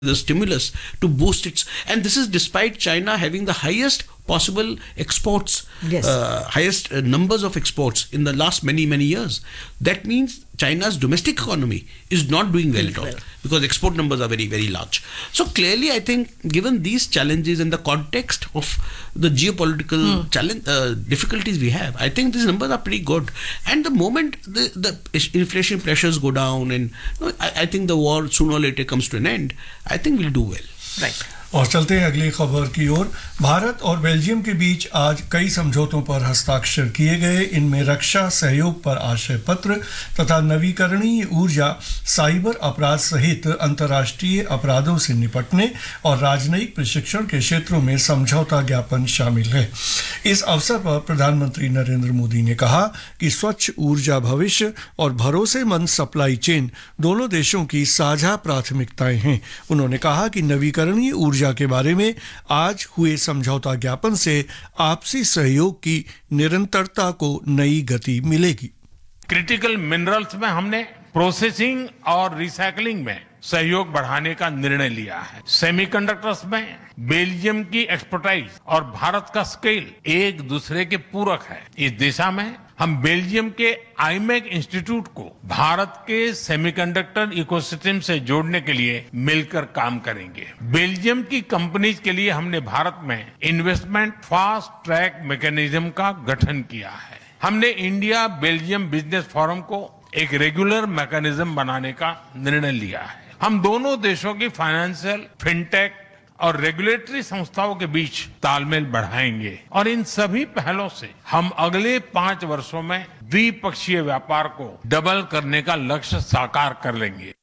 the stimulus to boost its, and this is despite China having the highest possible exports, Yes. highest numbers of exports in the last many years. That means China's domestic economy is not doing well at all because export numbers are very large. So clearly, I think given these challenges in the context of the geopolitical challenge difficulties we have, I think these numbers are pretty good. And the moment the inflation pressures go down, and I think the war sooner or later comes to an end, I think we'll do well. Right. और चलते हैं अगली खबर की ओर। भारत और Belgium के बीच आज कई समझौतों पर हस्ताक्षर किए गए। इनमें रक्षा सहयोग पर आशय पत्र तथा नवीकरणीय ऊर्जा, साइबर अपराध सहित अंतर्राष्ट्रीय अपराधों से निपटने और राजनयिक प्रशिक्षण के क्षेत्रों में समझौता ज्ञापन शामिल है। इस अवसर पर प्रधानमंत्री नरेंद्र मोदी ने कहा कि स्वच्छ ऊर्जा भविष्य और भरोसेमंद सप्लाई चेन दोनों देशों की साझा प्राथमिकताएं हैं। उन्होंने कहा कि नवीकरणीय ऊर्जा के बारे में आज हुए समझौता ज्ञापन से आपसी सहयोग की निरंतरता को नई गति मिलेगी। क्रिटिकल मिनरल्स में हमने प्रोसेसिंग और रिसाइकलिंग में सहयोग बढ़ाने का निर्णय लिया है। सेमीकंडक्टर्स में बेल्जियम की एक्सपर्टाइज और भारत का स्केल एक दूसरे के पूरक है। इस दिशा में हम बेल्जियम के आईमेक इंस्टीट्यूट को भारत के सेमीकंडक्टर इकोसिस्टम से जोड़ने के लिए मिलकर काम करेंगे। बेल्जियम की कंपनीज के लिए हमने भारत में इन्वेस्टमेंट फास्ट ट्रैक मैकेनिज्म का गठन किया है। हमने इंडिया बेल्जियम बिजनेस फोरम को एक रेगुलर मैकेनिज्म बनाने का निर्णय लिया है। हम दोनों देशों की फाइनेंशियल, फिनटेक और रेगुलेटरी संस्थाओं के बीच तालमेल बढ़ाएंगे और इन सभी पहलों से हम अगले 5 वर्षों में द्विपक्षीय व्यापार को डबल करने का लक्ष्य साकार कर लेंगे।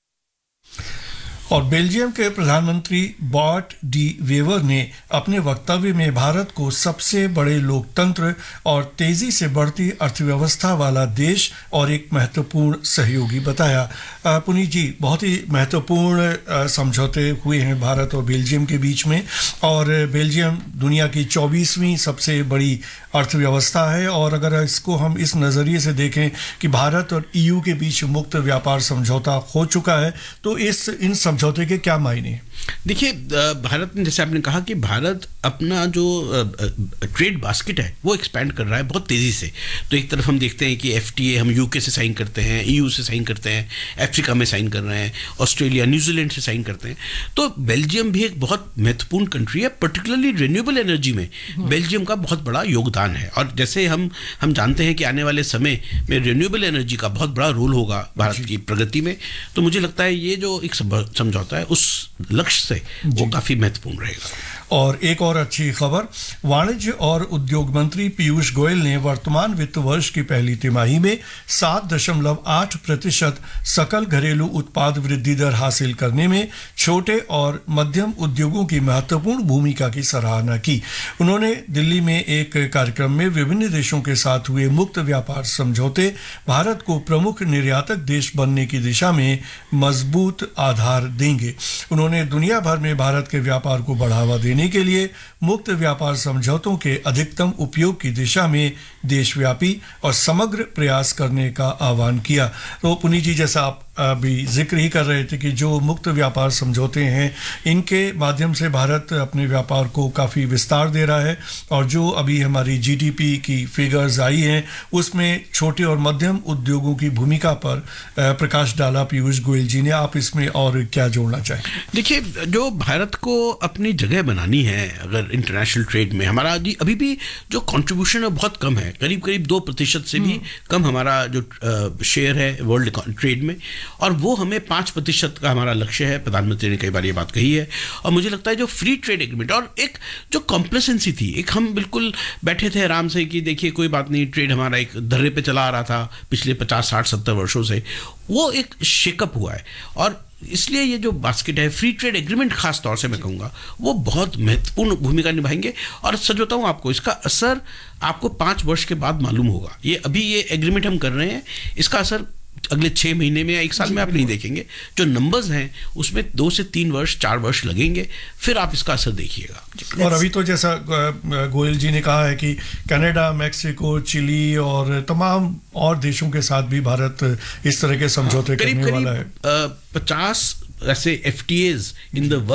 और बेल्जियम के प्रधानमंत्री बॉट डी वेवर ने अपने वक्तव्य में भारत को सबसे बड़े लोकतंत्र और तेजी से बढ़ती अर्थव्यवस्था वाला देश और एक महत्वपूर्ण सहयोगी बताया। पुनीत जी, बहुत ही महत्वपूर्ण समझौते हुए हैं भारत और बेल्जियम के बीच में, और बेल्जियम दुनिया की 24वीं सबसे बड़ी अर्थव्यवस्था है। और अगर इसको हम इस नज़रिए से देखें कि भारत और ईयू के बीच मुक्त व्यापार समझौता हो चुका है, तो इन समझौते के क्या मायने हैं? देखिए, भारत ने, जैसे आपने कहा कि भारत अपना जो ट्रेड बास्केट है वो एक्सपैंड कर रहा है बहुत तेज़ी से। तो एक तरफ हम देखते हैं कि एफटीए हम यूके से साइन करते हैं, ईयू से साइन करते हैं, अफ्रीका में साइन कर रहे हैं, ऑस्ट्रेलिया, न्यूजीलैंड से साइन करते हैं। तो बेल्जियम भी एक बहुत महत्वपूर्ण कंट्री है, पर्टिकुलरली रिन्यूएबल एनर्जी में बेल्जियम का बहुत बड़ा योगदान है। और जैसे हम जानते हैं कि आने वाले समय में रिन्यूएबल एनर्जी का बहुत बड़ा रोल होगा भारत की प्रगति में, तो मुझे लगता है ये जो एक समझौता है उस लक्ष्य से वो काफी महत्वपूर्ण रहेगा। और एक और अच्छी खबर, वाणिज्य और उद्योग मंत्री पीयूष गोयल ने वर्तमान वित्त वर्ष की पहली तिमाही में 7.8% सकल घरेलू उत्पाद वृद्धि दर हासिल करने में छोटे और मध्यम उद्योगों की महत्वपूर्ण भूमिका की सराहना की। उन्होंने दिल्ली में एक कार्यक्रम में विभिन्न देशों के साथ हुए मुक्त व्यापार समझौते भारत को प्रमुख निर्यातक देश बनने की दिशा में मजबूत आधार देंगे। उन्होंने दुनिया भर में भारत के व्यापार को बढ़ावा देने के लिए मुक्त व्यापार समझौतों के अधिकतम उपयोग की दिशा में देशव्यापी और समग्र प्रयास करने का आह्वान किया। तो पुनीत जी, जैसा आप अभी जिक्र ही कर रहे थे कि जो मुक्त व्यापार समझौते हैं, इनके माध्यम से भारत अपने व्यापार को काफ़ी विस्तार दे रहा है। और जो अभी हमारी जीडीपी की फिगर्स आई हैं, उसमें छोटे और मध्यम उद्योगों की भूमिका पर प्रकाश डाला पीयूष गोयल जी ने। आप इसमें और क्या जोड़ना चाहें? देखिए, जो भारत को अपनी जगह बनानी है अगर इंटरनेशनल ट्रेड में, हमारा अभी भी जो कंट्रीब्यूशन है बहुत कम है, करीब 2% से भी कम हमारा जो शेयर है वर्ल्ड ट्रेड में, और वो हमें 5% का हमारा लक्ष्य है। प्रधानमंत्री ने कई बार ये बात कही है। और मुझे लगता है जो फ्री ट्रेड एग्रीमेंट और एक जो कॉम्प्लेसेंसी थी, एक हम बिल्कुल बैठे थे आराम से कि देखिए कोई बात नहीं, ट्रेड हमारा एक धर्रे पे चला आ रहा था पिछले 50, 60, 70 वर्षों से, वो एक शेकअप हुआ है। और इसलिए ये जो बास्केट है, फ्री ट्रेड एग्रीमेंट खास तौर से मैं कहूँगा, वो बहुत महत्वपूर्ण भूमिका निभाएंगे। और सच बताऊँ आपको, इसका असर आपको 5 वर्ष के बाद मालूम होगा। ये अभी ये एग्रीमेंट हम कर रहे हैं, इसका असर अगले 6 महीने में या 1 साल में आप नहीं देखेंगे। जो नंबर्स हैं उसमें 2 से 3 वर्ष, 4 वर्ष लगेंगे, फिर आप इसका असर देखिएगा। और अभी तो जैसा गोयल जी ने कहा है कि कनाडा, मैक्सिको, चिली और तमाम और देशों के साथ भी भारत इस तरह के समझौते करने वाला है। 50 ऐसे FTAs इन द